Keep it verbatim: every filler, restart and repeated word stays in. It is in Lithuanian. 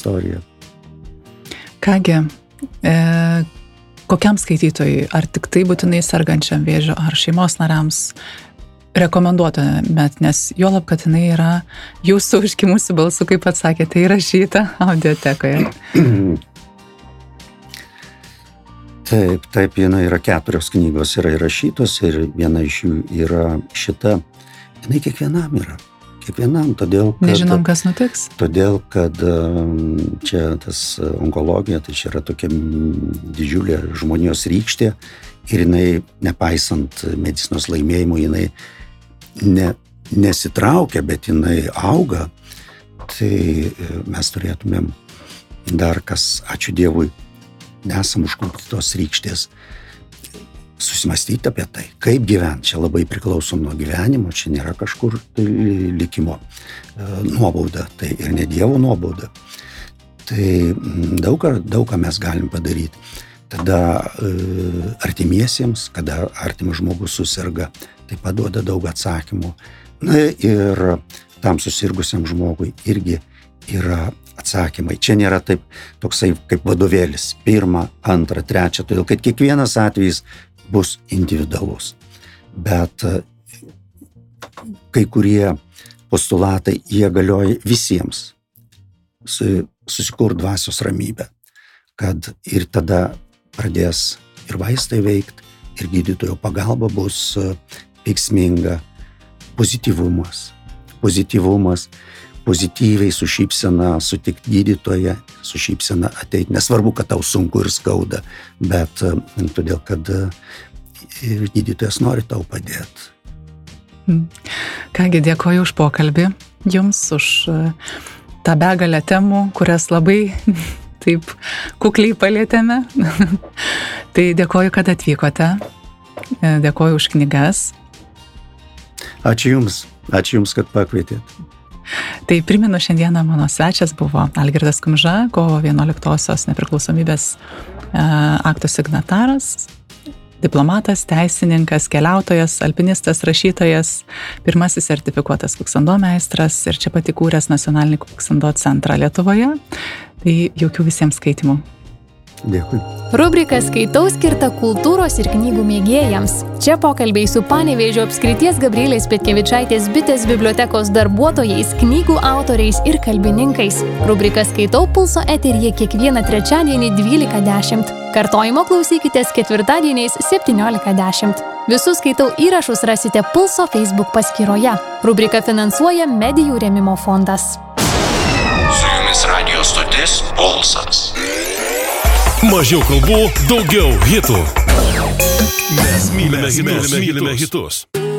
istorija. Kągi, e, kokiam skaitytojui, ar tik tai būtinai sergančiam vėžiu, ar šeimos nariams rekomenduotumėt, nes juolab, kad jinai yra jūsų užkimusių balsų, kaip pats sakėte, įrašyta audiotekoje. Taip, taip, jinai yra keturios knygos yra įrašytos ir viena iš jų yra šita. Jinai kiekvienam yra. Kiekvienam, todėl kad... Nežinom, kas nutiks. Todėl, kad čia tas onkologija, tai čia yra tokia didžiulė žmonijos rykštė ir jinai, nepaisant medicinos laimėjimų, jinai ne, nesitraukia, bet jinai auga. Tai mes turėtumėm dar kas, ačiū Dievui, nesam užklupti tos rykštės, susimastyti apie tai, kaip gyventi. Čia labai priklauso nuo gyvenimo, čia nėra kažkur likimo nuobauda, tai ir ne Dievo nuobauda. Tai daug, daug ką mes galim padaryti. Tada artimiesiems, kada artimas žmogus susirga, tai paduoda daug atsakymų. Na ir tam susirgusiam žmogui irgi yra atsakymai. Čia nėra taip toksai kaip vadovėlis. Pirma, antra, trečia, todėl kad kiekvienas atvejis bus individualus. Bet kai kurie postulatai, jie galioja visiems. Susikurt dvasios ramybę, kad ir tada pradės ir vaistai veikt, ir gydytojo pagalba bus veiksminga. Pozityvumas. Pozityvumas. Pozityviai su šypsena sutikti gydytoją, su šypsena ateiti. Nesvarbu, kad tau sunku ir skauda, bet todėl, kad ir gydytojas nori tau padėti. Kągi, dėkoju už pokalbį jums, už tą begalę temų, kurias labai taip kukliai palėtėme. Tai dėkoju, kad atvykote. Dėkoju už knygas. Ačiū Jums. Ačiū Jums, kad pakvietėt. Tai primenu, šiandieną mano svečias buvo Algirdas Kumža, kovo vienuoliktosios nepriklausomybės e, akto signataras, diplomatas, teisininkas, keliautojas, alpinistas, rašytojas, pirmasis sertifikuotas kuksando meistras ir čia pat įkūręs nacionalinį kuksando centrą Lietuvoje. Tai jokių visiems skaitimų. Dėkui. Rubrika Skaitau skirta kultūros ir knygų mėgėjams. Čia pokalbiai su Panevėžio apskrities Gabrielės Petkevičaitės bitės bibliotekos darbuotojais, knygų autoriais ir kalbininkais. Rubrika Skaitau Pulso eteryje kiekvieną trečiadienį dvylika dešimt. Kartojimo klausykitės ketvirtadieniais septyniolika dešimt. Visus Skaitau įrašus rasite Pulso Facebook paskyroje. Rubrika finansuoja Medijų rėmimo fondas. Su jumis radio stotis Pulsas. Mažiau kalbų, daugiau hitų. Mes mylime hitus. Mylime hitus.